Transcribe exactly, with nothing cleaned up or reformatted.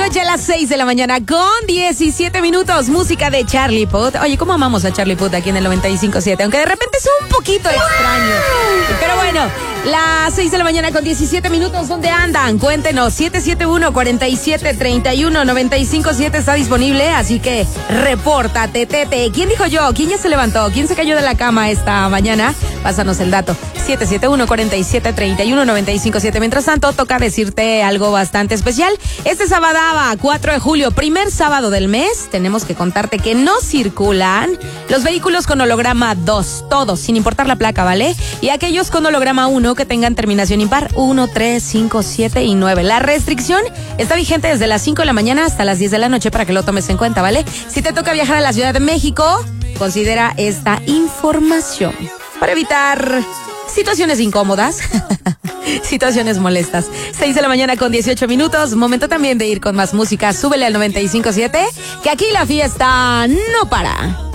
noche a las seis de la mañana con diecisiete minutos. Música de Charlie Puth. Oye, ¿cómo amamos a Charlie Puth aquí en el noventa y cinco siete? Aunque de repente es un poquito extraño. Pero bueno, las seis de la mañana con diecisiete minutos. ¿Dónde andan? Cuéntenos. siete siete uno, cuatro siete, tres uno, nueve cinco siete está disponible. Así que repórtate, tete. ¿Quién dijo yo? ¿Quién ya se levantó? ¿Quién se cayó de la cama esta mañana? Pásanos el dato. siete siete uno, cuatro siete, tres uno, nueve cinco siete. Mientras tanto, toca decirte algo bastante especial. Este sábado, cuatro de julio, primer sábado del mes, tenemos que contarte que no circulan los vehículos con holograma dos, todos, sin importar la placa, ¿vale? Y aquellos con holograma uno que tengan terminación impar, uno, tres, cinco, siete y nueve. La restricción está vigente desde las cinco de la mañana hasta las diez de la noche para que lo tomes en cuenta, ¿vale? Si te toca viajar a la Ciudad de México, considera esta información para evitar situaciones incómodas, situaciones molestas. seis de la mañana con dieciocho minutos. Momento también de ir con más música. Súbele al noventa y cinco siete, que aquí la fiesta no para.